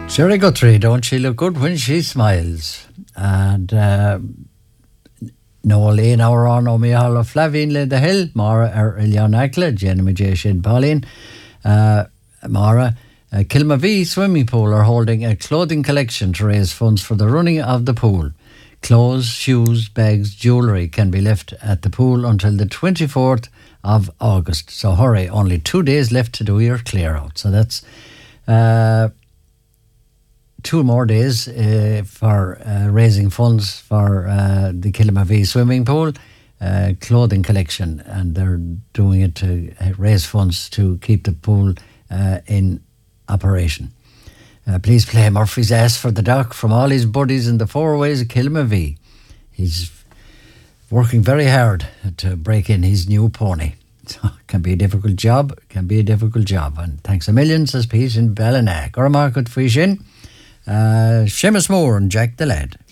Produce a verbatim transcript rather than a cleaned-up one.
Sherry Guthrie, don't she look good when she smiles? And uh, Noel Ian our on O'Mihal of Flavine Le the Hill, Mara er Ilion Akla, Jenny Majay Shin Pauline, uh, Mara, uh, Kilmavee Swimming Pool are holding a clothing collection to raise funds for the running of the pool. Clothes, shoes, bags, jewellery can be left at the pool until the twenty-fourth of August. So hurry, only two days left to do your clear out. So that's uh, two more days uh, for uh, raising funds for uh, the Kilmavee swimming pool uh, clothing collection, and they're doing it to uh, raise funds to keep the pool uh, in operation. Uh, please play Murphy's Ass for the Doc from all his buddies in the four ways of Kilmavee. He's working very hard to break in his new pony. So it can be a difficult job, it can be a difficult job. And thanks a million, says Pete in Ballinack. Or Market Fishin, uh, Seamus Moore and Jack the Lad.